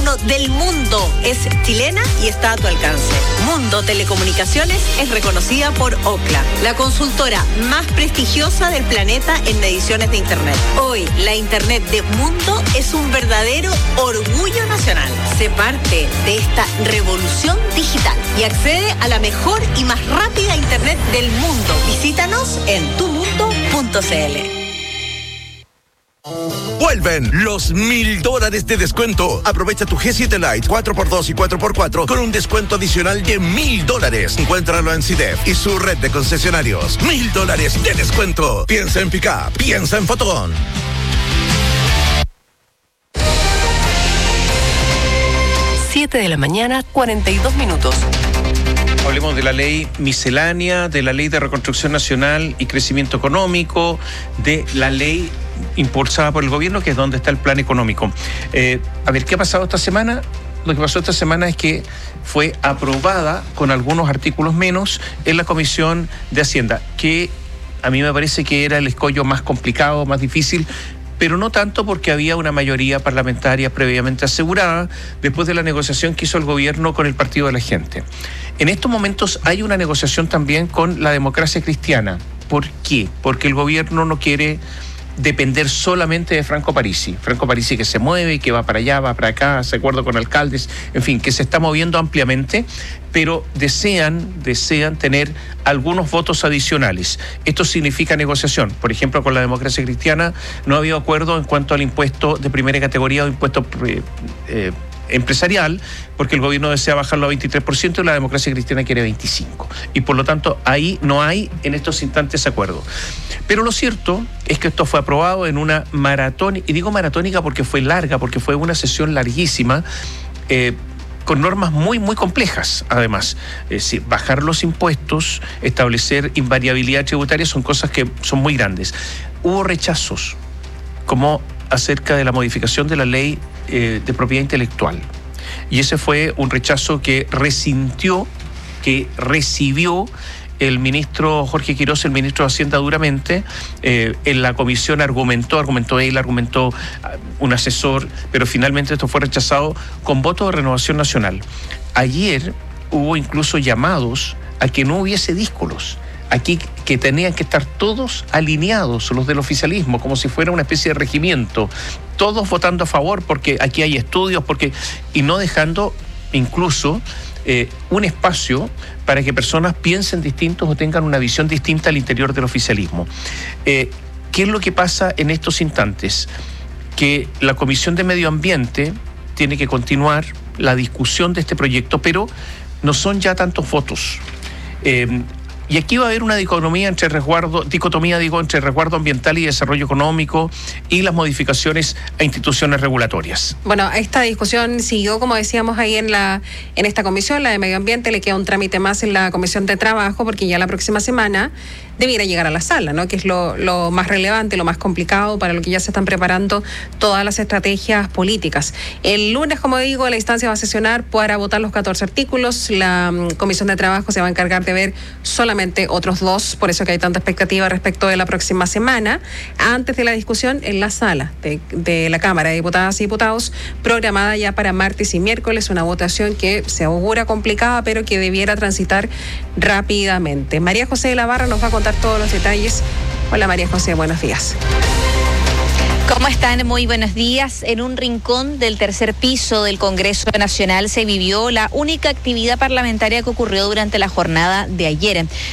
teléfono del mundo. Es chilena y está a tu alcance. Mundo Telecomunicaciones es reconocida por Ookla, la consultora más prestigiosa del planeta en mediciones de Internet. Hoy, la Internet de Mundo es un verdadero orgullo nacional. Sé parte de esta revolución digital y accede a la mejor y más rápida Internet del mundo. Visítanos en tumundo.cl. Vuelven los $1,000 de descuento. Aprovecha tu G7 Lite 4x2 y 4x4 con un descuento adicional de $1,000. Encuéntralo en CIDEF y su red de concesionarios. $1,000 de descuento. Piensa en Pickup, piensa en Fotón. 7:42 a.m. Hablemos de la ley miscelánea, de la ley de reconstrucción nacional y crecimiento económico, de la ley impulsada por el gobierno, que es donde está el plan económico. A ver, ¿qué ha pasado esta semana? Lo que pasó esta semana es que fue aprobada con algunos artículos menos en la Comisión de Hacienda, que a mí me parece que era el escollo más complicado, más difícil, pero no tanto porque había una mayoría parlamentaria previamente asegurada después de la negociación que hizo el gobierno con el Partido de la Gente. En estos momentos hay una negociación también con la Democracia Cristiana. ¿Por qué? Porque el gobierno no quiere depender solamente de Franco Parisi. Franco Parisi que se mueve, que va para allá, va para acá, hace acuerdo con alcaldes, en fin, que se está moviendo ampliamente, pero desean tener algunos votos adicionales. Esto significa negociación. Por ejemplo, con la Democracia Cristiana no había acuerdo en cuanto al impuesto de primera categoría o impuesto empresarial, porque el gobierno desea bajarlo a 23% y la Democracia Cristiana quiere 25%. Y por lo tanto, ahí no hay en estos instantes acuerdo. Pero lo cierto es que esto fue aprobado en una maratón, y digo maratónica porque fue larga, porque fue una sesión larguísima, con normas muy, muy complejas, además. Es decir, bajar los impuestos, establecer invariabilidad tributaria, son cosas que son muy grandes. Hubo rechazos, como acerca de la modificación de la ley de propiedad intelectual. Y ese fue un rechazo que recibió el ministro Jorge Quiroz, el ministro de Hacienda, duramente. En la comisión argumentó un asesor, pero finalmente esto fue rechazado con voto de Renovación Nacional. Ayer hubo incluso llamados a que no hubiese díscolos. Aquí que tenían que estar todos alineados, los del oficialismo, como si fuera una especie de regimiento, todos votando a favor porque aquí hay estudios, y no dejando incluso un espacio para que personas piensen distintos o tengan una visión distinta al interior del oficialismo. ¿Qué es lo que pasa en estos instantes? Que la Comisión de Medio Ambiente tiene que continuar la discusión de este proyecto, pero no son ya tantos votos. Y aquí va a haber una dicotomía entre resguardo ambiental y desarrollo económico y las modificaciones a instituciones regulatorias. Bueno, esta discusión siguió, como decíamos ahí en esta comisión, la de Medio Ambiente. Le queda un trámite más en la Comisión de Trabajo, porque ya la próxima semana debiera llegar a la sala, ¿no? Que es lo más relevante, lo más complicado, para lo que ya se están preparando todas las estrategias políticas. El lunes, como digo, la instancia va a sesionar para votar los 14 artículos. La Comisión de Trabajo se va a encargar de ver solamente otros 2, por eso que hay tanta expectativa respecto de la próxima semana, antes de la discusión en la sala de la Cámara de Diputadas y Diputados, programada ya para martes y miércoles, una votación que se augura complicada, pero que debiera transitar rápidamente. María José de la Barra nos va a contar todos los detalles. Hola María José, buenos días. ¿Cómo están? Muy buenos días. En un rincón del tercer piso del Congreso Nacional se vivió la única actividad parlamentaria que ocurrió durante la jornada de ayer.